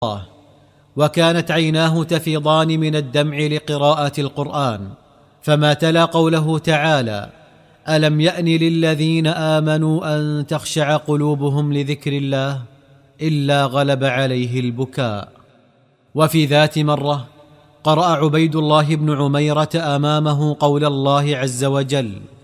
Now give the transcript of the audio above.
الله، وكانت عيناه تفيضان من الدمع لقراءة القرآن، فما تلا قوله تعالى: ألم يأن للذين آمنوا أن تخشع قلوبهم لذكر الله، إلا غلب عليه البكاء. وفي ذات مرة قرأ عبيد الله بن عميرة أمامه قول الله عز وجل: